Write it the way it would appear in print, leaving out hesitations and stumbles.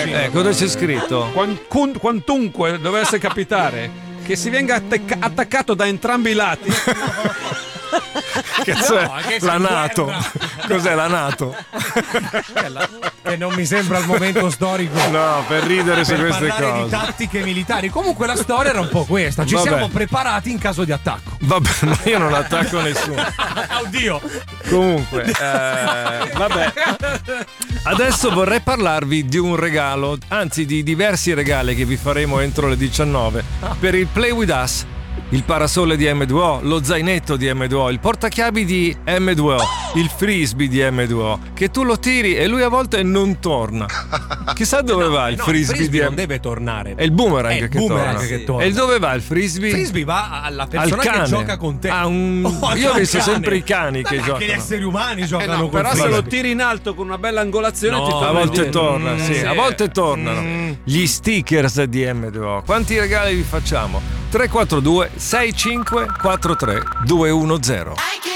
Cosa c'è scritto? Quantunque dovesse capitare che si venga attaccato da entrambi i lati. Che c'è? La NATO. Cos'è la NATO? Che non mi sembra il momento storico. No, per ridere su queste parlare cose. di tattiche militari. Comunque la storia era un po' questa. Ci Vabbè. siamo preparati in caso di attacco. Vabbè, ma io non attacco nessuno. Oddio. Comunque, vabbè. Adesso vorrei parlarvi di un regalo, anzi di diversi regali che vi faremo entro le 19 per il Play With Us. Il parasole di M2O, lo zainetto di M2O, il portachiavi di M2O, il frisbee di M2O, che tu lo tiri e lui a volte non torna. Chissà dove va il frisbee di non M2O. deve tornare. È il boomerang, È il che, boomerang torna. che torna. E dove va il frisbee? Il frisbee va alla Al persona cane. che gioca con te. Io ho al visto cane. sempre i cani che Anche giocano. gli esseri umani giocano con Però se frisbee. lo tiri in alto con una bella angolazione No, ti torna A volte indietro. torna, sì, a volte tornano. Gli stickers di M2O. Quanti regali vi facciamo? 342 6543 210.